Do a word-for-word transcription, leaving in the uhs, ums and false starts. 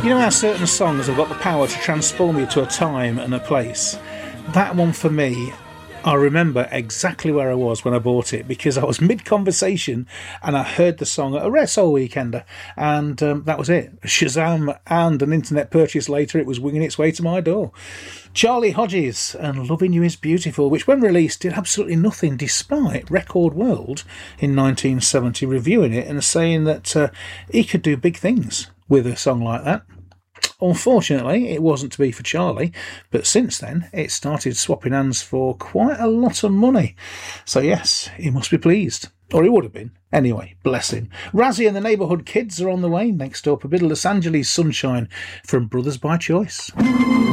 You know how certain songs have got the power to transform you to a time and a place? That one for me, I remember exactly where I was when I bought it, because I was mid-conversation and I heard the song at a rare soul weekender, and um, that was it. Shazam and an internet purchase later, it was winging its way to my door. Charlie Hodges and Loving You Is Beautiful, which when released did absolutely nothing, despite Record World in nineteen seventy reviewing it and saying that uh, he could do big things with a song like that. Unfortunately, it wasn't to be for Charlie, but since then, it started swapping hands for quite a lot of money. So yes, he must be pleased. Or he would have been. Anyway, bless him. Razzie and the Neighbourhood Kids are on the way. Next up, a bit of Los Angeles sunshine from Brothers by Choice.